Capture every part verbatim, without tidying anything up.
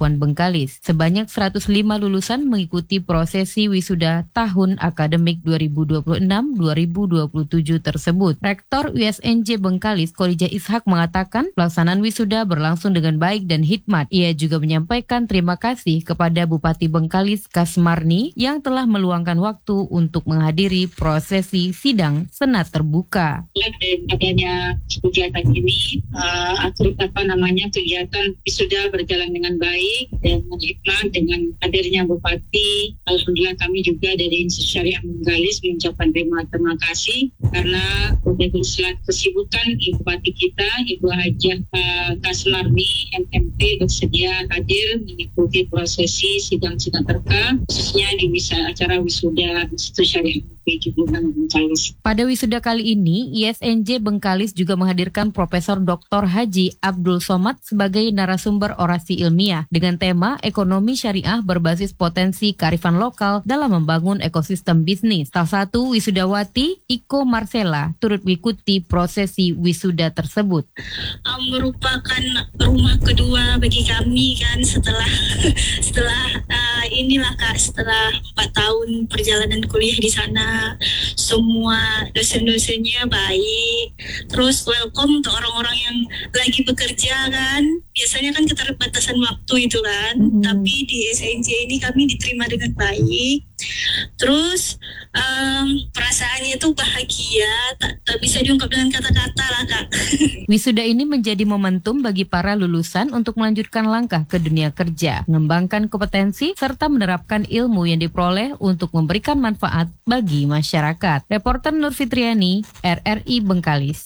Papuan Bengkalis. Sebanyak seratus lima lulusan mengikuti prosesi wisuda tahun akademik dua ribu dua puluh enam dua ribu dua puluh tujuh tersebut. Rektor U S N J Bengkalis, Kholija Ishak, mengatakan pelaksanaan wisuda berlangsung dengan baik dan hikmat. Ia juga menyampaikan terima kasih kepada Bupati Bengkalis Kasmarni yang telah meluangkan waktu untuk menghadiri prosesi sidang Senat terbuka. Adanya kegiatan ini, uh, apa namanya kegiatan wisuda berjalan dengan baik dan hikmat dengan hadirnya Bupati. Alhamdulillah kami juga dari Institut Syariah Bengkalis mengucapkan terima, terima kasih karena dengan kesibukan Bupati kita, Ibu Hajah uh, Kasmarni M M P bersedia hadir mengikuti prosesi sidang-sidang terka, khususnya di wisa, acara wisuda Institut Syariah Bengkalis. Pada wisuda kali ini, I S N J Bengkalis juga menghadirkan Profesor Doktor Haji Abdul Somad sebagai narasumber orasi ilmiah dengan tema Ekonomi Syariah berbasis potensi kearifan lokal dalam membangun ekosistem bisnis. Salah satu wisudawati, Iko Marcella, turut mengikuti prosesi wisuda tersebut. Um, merupakan rumah kedua bagi kami kan setelah setelah uh, inilah Kak, setelah empat tahun perjalanan kuliah di sana. Semua dosen-dosennya baik, terus welcome untuk orang-orang yang lagi bekerja kan, biasanya kan keterbatasan waktu itu kan, hmm. tapi di S N J ini kami diterima dengan baik, terus um, perasaannya itu bahagia, tak, tak bisa diungkap dengan kata-kata lah Kak. Wisuda ini menjadi momentum bagi para lulusan untuk melanjutkan langkah ke dunia kerja, mengembangkan kompetensi, serta menerapkan ilmu yang diperoleh untuk memberikan manfaat bagi masyarakat. Reporter Nur Fitriani, R R I Bengkalis.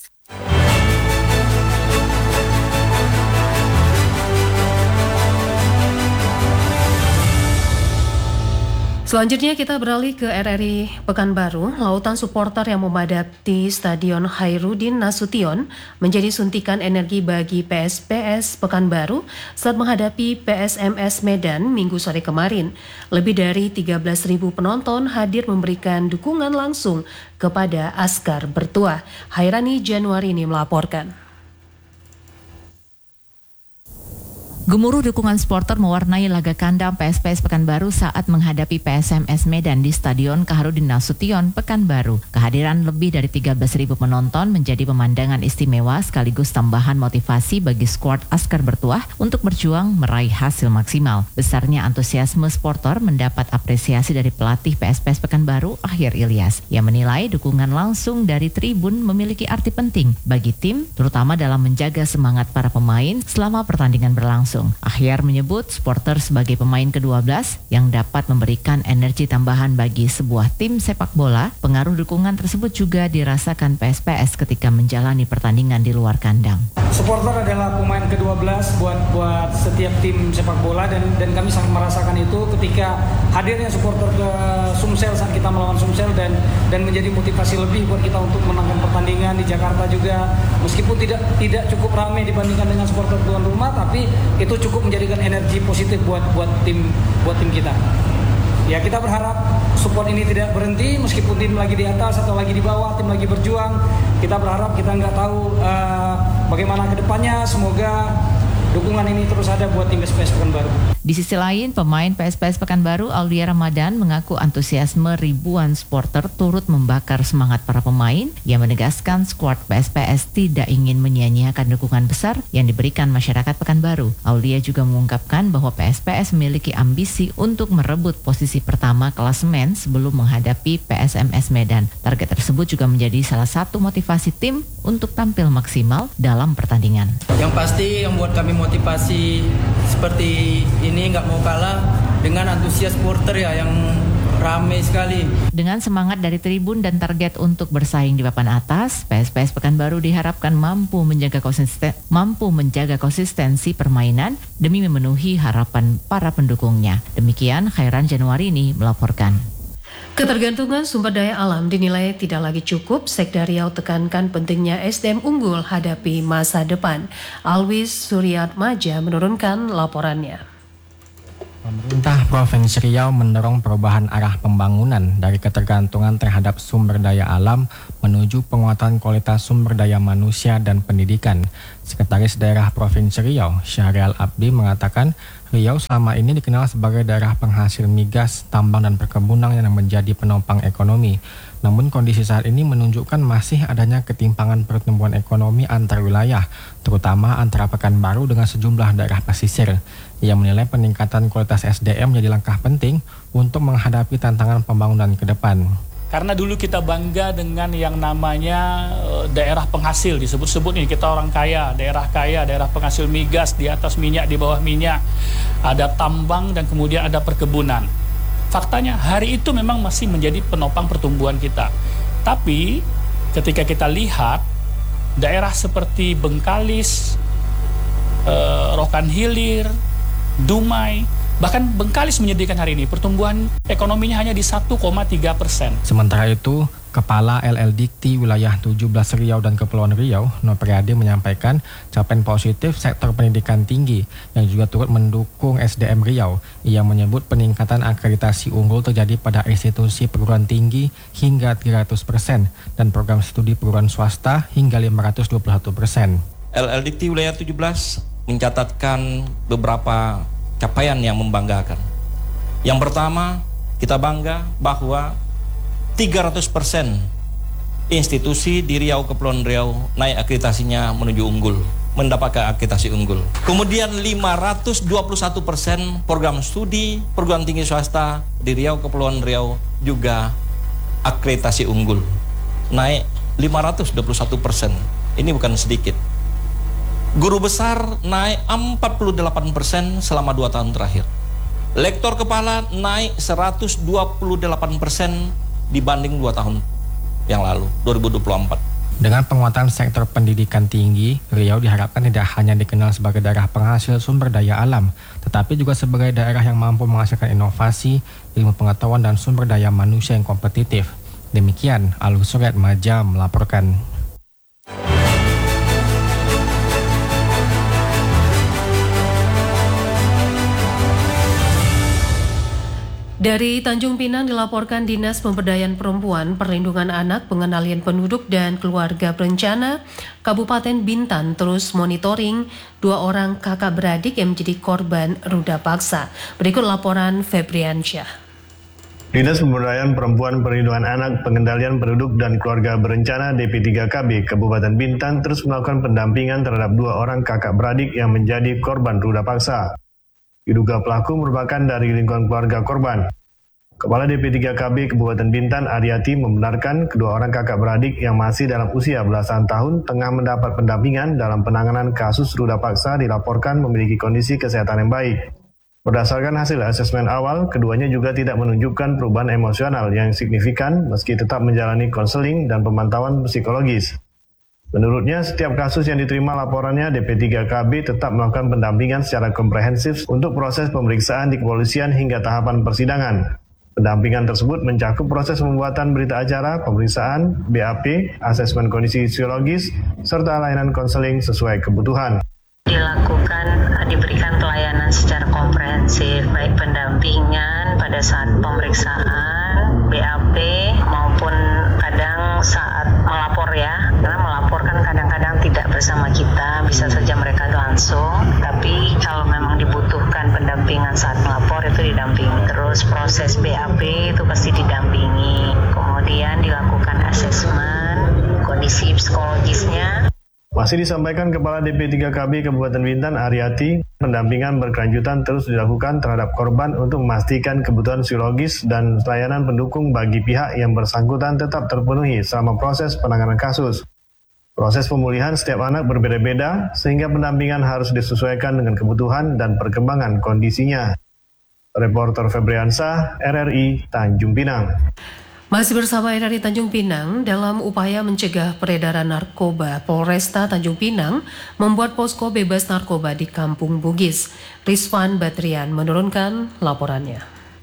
Selanjutnya kita beralih ke R R I Pekanbaru. Lautan supporter yang memadati Stadion Khairuddin Nasution menjadi suntikan energi bagi P S P S Pekanbaru saat menghadapi P S M S Medan Minggu sore kemarin. Lebih dari tiga belas ribu penonton hadir memberikan dukungan langsung kepada Askar Bertuah. Hairani Januari ini melaporkan. Gemuruh dukungan supporter mewarnai laga kandang P S P S Pekanbaru saat menghadapi P S M S Medan di Stadion Khairuddin Nasution, Pekanbaru. Kehadiran lebih dari tiga belas ribu penonton menjadi pemandangan istimewa sekaligus tambahan motivasi bagi skuad Askar Bertuah untuk berjuang meraih hasil maksimal. Besarnya antusiasme supporter mendapat apresiasi dari pelatih P S P S Pekanbaru, Akhir Ilyas, yang menilai dukungan langsung dari tribun memiliki arti penting bagi tim, terutama dalam menjaga semangat para pemain selama pertandingan berlangsung. Akhir menyebut supporter sebagai pemain kedua belas yang dapat memberikan energi tambahan bagi sebuah tim sepak bola. Pengaruh dukungan tersebut juga dirasakan P S P S ketika menjalani pertandingan di luar kandang. Supporter adalah pemain kedua belas buat buat setiap tim sepak bola dan dan kami sangat merasakan itu ketika hadirnya supporter ke Sumsel saat kita melawan Sumsel dan dan menjadi motivasi lebih buat kita untuk menangkan pertandingan di Jakarta juga. Meskipun tidak tidak cukup ramai dibandingkan dengan supporter tuan rumah, tapi itu cukup menjadikan energi positif buat buat tim buat tim kita. Ya, kita berharap support ini tidak berhenti meskipun tim lagi di atas atau lagi di bawah, tim lagi berjuang. Kita berharap, kita nggak tahu uh, bagaimana ke depannya. Semoga dukungan ini terus ada buat tim P S P S Pekanbaru. Di sisi lain, pemain P S P S Pekanbaru, Aulia Ramadan, mengaku antusiasme ribuan supporter turut membakar semangat para pemain. Ia menegaskan skuad P S P S tidak ingin menyia-nyiakan dukungan besar yang diberikan masyarakat Pekanbaru. Aulia juga mengungkapkan bahwa P S P S memiliki ambisi untuk merebut posisi pertama klasemen sebelum menghadapi P S M S Medan. Target tersebut juga menjadi salah satu motivasi tim untuk tampil maksimal dalam pertandingan. Yang pasti yang buat kami motivasi seperti ini nggak mau kalah dengan antusias supporter ya yang ramai sekali. Dengan semangat dari tribun dan target untuk bersaing di papan atas, P S P S Pekanbaru diharapkan mampu menjaga konsisten, mampu menjaga konsistensi permainan demi memenuhi harapan para pendukungnya. Demikian Khairan Januari ini melaporkan. Ketergantungan sumber daya alam dinilai tidak lagi cukup. Sekda Riau tekankan pentingnya S D M unggul hadapi masa depan. Alwis Suryatmaja menurunkan laporannya. Pemerintah Provinsi Riau mendorong perubahan arah pembangunan dari ketergantungan terhadap sumber daya alam menuju penguatan kualitas sumber daya manusia dan pendidikan. Sekretaris Daerah Provinsi Riau, Syahrial Abdi, mengatakan Riau selama ini dikenal sebagai daerah penghasil migas, tambang, dan perkebunan yang menjadi penopang ekonomi. Namun kondisi saat ini menunjukkan masih adanya ketimpangan pertumbuhan ekonomi antar wilayah, terutama antara Pekanbaru dengan sejumlah daerah pesisir. Ia menilai peningkatan kualitas S D M menjadi langkah penting untuk menghadapi tantangan pembangunan ke depan. Karena dulu kita bangga dengan yang namanya daerah penghasil, disebut-sebut nih kita orang kaya, daerah kaya, daerah penghasil migas, di atas minyak, di bawah minyak, ada tambang dan kemudian ada perkebunan. Faktanya hari itu memang masih menjadi penopang pertumbuhan kita. Tapi ketika kita lihat daerah seperti Bengkalis, eh, Rokan Hilir, Dumai, bahkan Bengkalis menyedihkan hari ini pertumbuhan ekonominya hanya di satu koma tiga persen. Sementara itu, Kepala L L Dikti Wilayah tujuh belas Riau dan Kepulauan Riau, Nopriade, menyampaikan capaian positif sektor pendidikan tinggi yang juga turut mendukung S D M Riau. Ia menyebut peningkatan akreditasi unggul terjadi pada institusi perguruan tinggi hingga tiga ratus persen dan program studi perguruan swasta hingga lima ratus dua puluh satu persen. L L Dikti Wilayah tujuh belas mencatatkan beberapa capaian yang membanggakan. Yang pertama, kita bangga bahwa tiga ratus persen institusi di Riau, Kepulauan Riau naik akreditasinya menuju unggul, mendapatkan akreditasi unggul. Kemudian lima ratus dua puluh satu persen program studi perguruan tinggi swasta di Riau, Kepulauan Riau juga akreditasi unggul, naik lima ratus dua puluh satu persen. Ini bukan sedikit. Guru besar naik empat puluh delapan persen selama dua tahun terakhir. Lektor kepala naik seratus dua puluh delapan persen dibanding dua tahun yang lalu, dua ribu dua puluh empat. Dengan penguatan sektor pendidikan tinggi, Riau diharapkan tidak hanya dikenal sebagai daerah penghasil sumber daya alam, tetapi juga sebagai daerah yang mampu menghasilkan inovasi, ilmu pengetahuan, dan sumber daya manusia yang kompetitif. Demikian, Alus Suryat Maja melaporkan. Dari Tanjung Pinang dilaporkan Dinas Pemberdayaan Perempuan, Perlindungan Anak, Pengendalian Penduduk dan Keluarga Berencana Kabupaten Bintan terus monitoring dua orang kakak beradik yang menjadi korban ruda paksa. Berikut laporan Febriansyah. Dinas Pemberdayaan Perempuan, Perlindungan Anak, Pengendalian Penduduk dan Keluarga Berencana D P tiga K B Kabupaten Bintan terus melakukan pendampingan terhadap dua orang kakak beradik yang menjadi korban ruda paksa. Diduga pelaku merupakan dari lingkungan keluarga korban. Kepala D P tiga K B Kabupaten Bintan, Ariati, membenarkan kedua orang kakak beradik yang masih dalam usia belasan tahun tengah mendapat pendampingan dalam penanganan kasus ruda paksa dilaporkan memiliki kondisi kesehatan yang baik. Berdasarkan hasil asesmen awal, keduanya juga tidak menunjukkan perubahan emosional yang signifikan meski tetap menjalani konseling dan pemantauan psikologis. Menurutnya, setiap kasus yang diterima laporannya, D P tiga K B tetap melakukan pendampingan secara komprehensif untuk proses pemeriksaan di kepolisian hingga tahapan persidangan. Pendampingan tersebut mencakup proses pembuatan berita acara, pemeriksaan, B A P, asesmen kondisi psikologis, serta layanan konseling sesuai kebutuhan. Dilakukan, diberikan pelayanan secara komprehensif, baik pendampingan pada saat pemeriksaan, B A P, maupun kadang saat melapor ya, karena melapor kan kadang-kadang tidak bersama kita, bisa saja mereka langsung, tapi kalau memang dibutuhkan pendampingan saat melapor itu didampingi. Terus proses B A P itu pasti didampingi, kemudian dilakukan asesmen kondisi psikologisnya. Masih disampaikan Kepala D P tiga K B Kabupaten Bintan, Ariati, pendampingan berkelanjutan terus dilakukan terhadap korban untuk memastikan kebutuhan psikologis dan layanan pendukung bagi pihak yang bersangkutan tetap terpenuhi selama proses penanganan kasus. Proses pemulihan setiap anak berbeda-beda, sehingga pendampingan harus disesuaikan dengan kebutuhan dan perkembangan kondisinya. Reporter Febriansyah, R R I, Tanjung Pinang. Masih bersama R R I Tanjung Pinang, dalam upaya mencegah peredaran narkoba, Polresta Tanjung Pinang membuat posko bebas narkoba di Kampung Bugis. Rizwan Batrian menurunkan laporannya.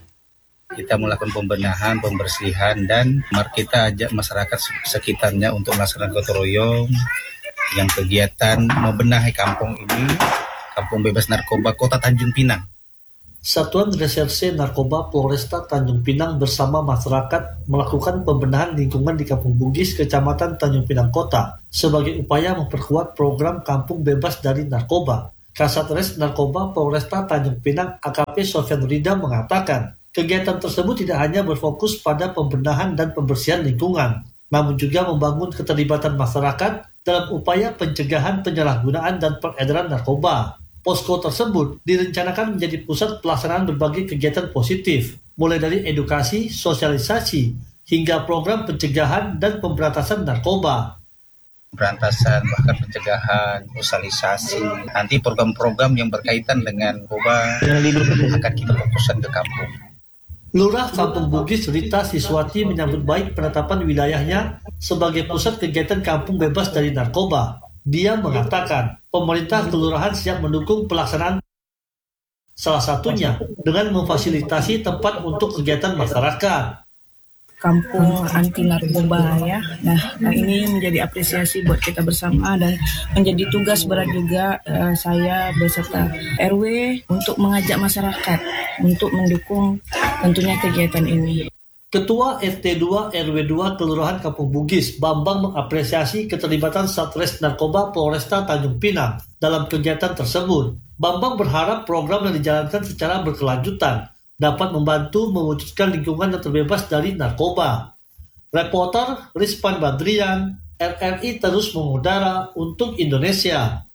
Kita melakukan pembenahan, pembersihan, dan mari kita ajak masyarakat sekitarnya untuk melaksanakan gotong royong yang kegiatan membenahi kampung ini, Kampung Bebas Narkoba Kota Tanjung Pinang. Satuan Reserse Narkoba Polresta Tanjung Pinang bersama masyarakat melakukan pembenahan lingkungan di Kampung Bugis, Kecamatan Tanjung Pinang Kota, sebagai upaya memperkuat program Kampung Bebas dari Narkoba. Kasatgas Narkoba Polresta Tanjung Pinang A K P Sofyan Rida mengatakan, kegiatan tersebut tidak hanya berfokus pada pembenahan dan pembersihan lingkungan, namun juga membangun keterlibatan masyarakat dalam upaya pencegahan penyalahgunaan dan peredaran narkoba. Posko tersebut direncanakan menjadi pusat pelaksanaan berbagai kegiatan positif, mulai dari edukasi, sosialisasi, hingga program pencegahan dan pemberantasan narkoba. Pemberantasan, bahkan pencegahan, sosialisasi, nanti program-program yang berkaitan dengan narkoba akan kita fokuskan ke kampung. Lurah Kampung Bugis Rita Siswati menyambut baik penetapan wilayahnya sebagai pusat kegiatan kampung bebas dari narkoba. Dia mengatakan, pemerintah kelurahan siap mendukung pelaksanaan salah satunya dengan memfasilitasi tempat untuk kegiatan masyarakat. Kampung anti narkoba ya. Nah, nah ini menjadi apresiasi buat kita bersama dan menjadi tugas berat juga uh, saya beserta R W untuk mengajak masyarakat untuk mendukung tentunya kegiatan ini. Ketua R T dua R W dua Kelurahan Kampung Bugis, Bambang, mengapresiasi keterlibatan Satres Narkoba Polresta Tanjung Pinang dalam kegiatan tersebut. Bambang berharap program yang dijalankan secara berkelanjutan dapat membantu mewujudkan lingkungan yang terbebas dari narkoba. Reporter Rizpan Badrian, R R I terus mengudara untuk Indonesia.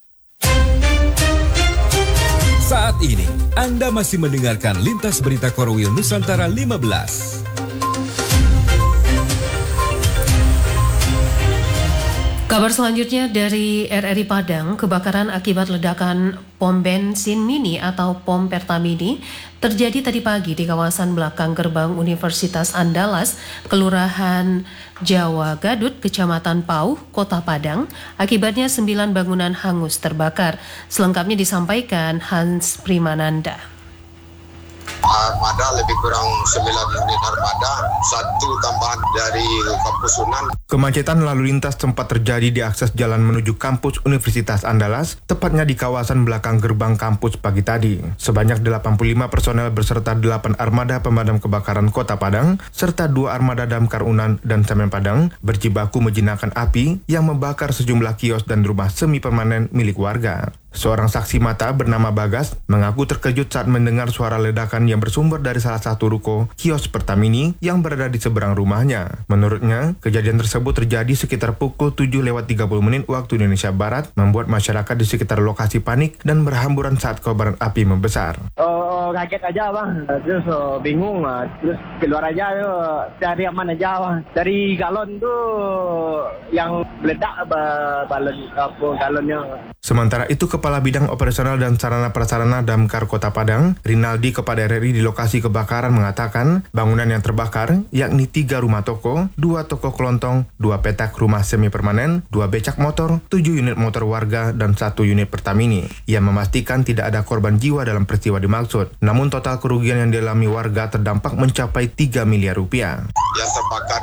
Saat ini, Anda masih mendengarkan Lintas Berita Korwil Nusantara lima belas. Kabar selanjutnya dari R R I Padang, kebakaran akibat ledakan pom bensin mini atau pom Pertamini terjadi tadi pagi di kawasan belakang gerbang Universitas Andalas, Kelurahan Jawa Gadut, Kecamatan Pauh, Kota Padang. Akibatnya sembilan bangunan hangus terbakar. Selengkapnya disampaikan Hans Primananda. Armada lebih kurang sembilan unit armada, satu tambahan dari kampus Unan. Kemacetan lalu lintas sempat terjadi di akses jalan menuju kampus Universitas Andalas, tepatnya di kawasan belakang gerbang kampus pagi tadi. Sebanyak delapan puluh lima personel beserta delapan armada pemadam kebakaran Kota Padang, serta dua armada damkar Unan dan Semen Padang berjibaku menjinakkan api yang membakar sejumlah kios dan rumah semi permanen milik warga. Seorang saksi mata bernama Bagas mengaku terkejut saat mendengar suara ledakan yang bersumber dari salah satu ruko kios Pertamini yang berada di seberang rumahnya. Menurutnya, kejadian tersebut terjadi sekitar pukul tujuh lewat tiga puluh menit waktu Indonesia Barat, membuat masyarakat di sekitar lokasi panik dan berhamburan saat kobaran api membesar. Oh, kaget aja bang, terus oh, bingung, terus keluar aja, oh, cari aman aja bang. Dari galon tuh yang meledak balon apa galonnya. Sementara itu, Kepala Bidang Operasional dan Sarana Prasarana Damkar Kota Padang, Rinaldi, kepada R R I di lokasi kebakaran mengatakan bangunan yang terbakar yakni tiga rumah toko, dua toko kelontong, dua petak rumah semi permanen, dua becak motor, tujuh unit motor warga, dan satu unit Pertamini. Ia memastikan tidak ada korban jiwa dalam peristiwa dimaksud. Namun total kerugian yang dialami warga terdampak mencapai tiga miliar rupiah. Yang terbakar